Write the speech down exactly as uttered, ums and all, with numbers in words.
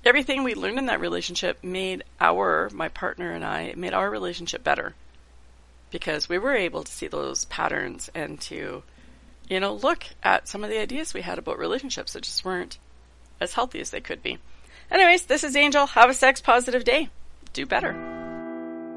everything we learned in that relationship made our, my partner and I, made our relationship better. Because we were able to see those patterns and to, you know, look at some of the ideas we had about relationships that just weren't as healthy as they could be. Anyways, this is Angel. Have a sex positive day. Do better.